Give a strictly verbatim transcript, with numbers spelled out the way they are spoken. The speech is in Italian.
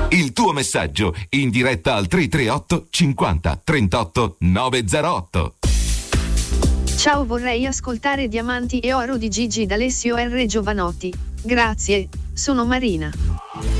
Il tuo messaggio in diretta al tre tre otto cinquanta trentotto novecentootto. Ciao, vorrei ascoltare Diamanti e Oro di Gigi D'Alessio R. Giovanotti. Grazie, sono Marina.